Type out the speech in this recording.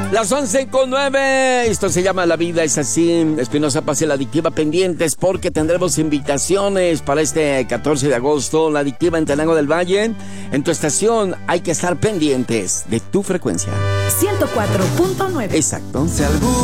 Las 11:09. Esto se llama La Vida es Así. Espinosa Paz y La Adictiva pendientes porque tendremos invitaciones para este 14 de agosto. La Adictiva en Tenango del Valle. En tu estación hay que estar pendientes de tu frecuencia. 104.9. Exacto. Si algún